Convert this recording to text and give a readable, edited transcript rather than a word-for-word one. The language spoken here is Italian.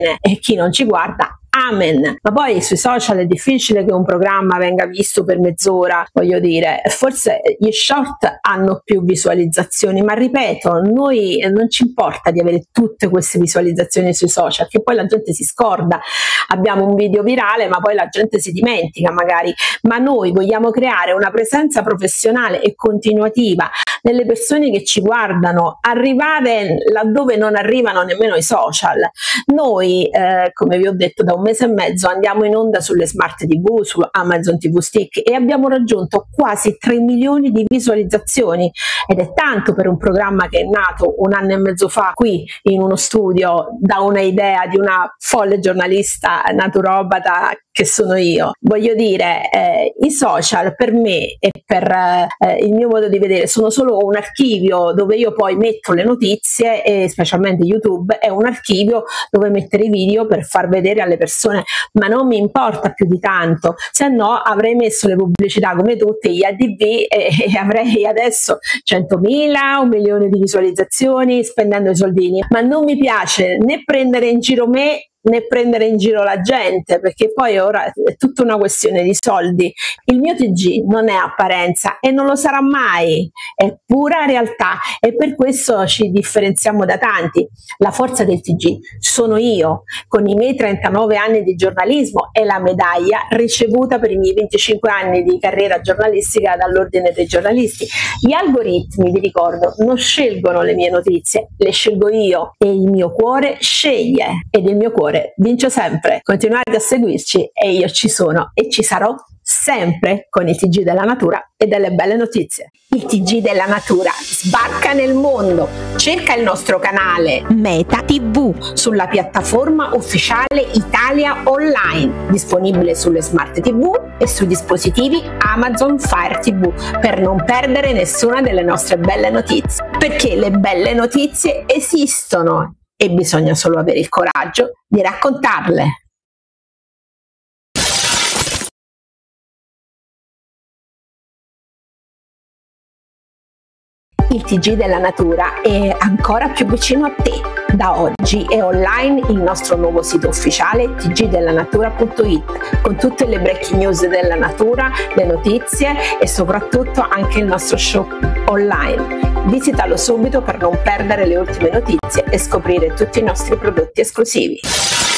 e chi non ci guarda, amen. Ma poi sui social è difficile che un programma venga visto per mezz'ora, voglio dire, forse gli short hanno più visualizzazioni, ma ripeto, noi non ci importa di avere tutte queste visualizzazioni sui social, che poi la gente si scorda, abbiamo un video virale ma poi la gente si dimentica magari, ma noi vogliamo creare una presenza professionale e continuativa nelle persone che ci guardano, arrivare laddove non arrivano nemmeno i social. Noi, come vi ho detto, da un mese e mezzo andiamo in onda sulle smart TV, su Amazon TV Stick, e abbiamo raggiunto quasi 3 milioni di visualizzazioni, ed è tanto per un programma che è nato un anno e mezzo fa qui in uno studio da una idea di una folle giornalista naturobata che sono io. Voglio dire, i social per me e per il mio modo di vedere sono solo un archivio dove io poi metto le notizie, e specialmente YouTube è un archivio dove mettere i video per far vedere alle persone, ma non mi importa più di tanto, se no avrei messo le pubblicità come tutte gli ADV e avrei adesso 100.000, 1 milione di visualizzazioni spendendo i soldini, ma non mi piace né prendere in giro me né prendere in giro la gente, perché poi ora è tutta una questione di soldi. Il mio TG non è apparenza e non lo sarà mai, è pura realtà, e per questo ci differenziamo da tanti. La forza del TG sono io, con i miei 39 anni di giornalismo e la medaglia ricevuta per i miei 25 anni di carriera giornalistica dall'Ordine dei giornalisti. Gli algoritmi, vi ricordo, non scelgono le mie notizie, le scelgo io, e il mio cuore sceglie, ed il mio cuore vince sempre. Continuate a seguirci e io ci sono e ci sarò sempre con il TG della natura e delle belle notizie. Il TG della natura sbarca nel mondo. Cerca il nostro canale Meta TV sulla piattaforma ufficiale Italia Online, disponibile sulle smart TV e sui dispositivi Amazon Fire TV, per non perdere nessuna delle nostre belle notizie, perché le belle notizie esistono e bisogna solo avere il coraggio di raccontarle. Il TG della natura è ancora più vicino a te. Da oggi è online il nostro nuovo sito ufficiale tgdellanatura.it, con tutte le breaking news della natura, le notizie e soprattutto anche il nostro shop online. Visitalo subito per non perdere le ultime notizie e scoprire tutti i nostri prodotti esclusivi.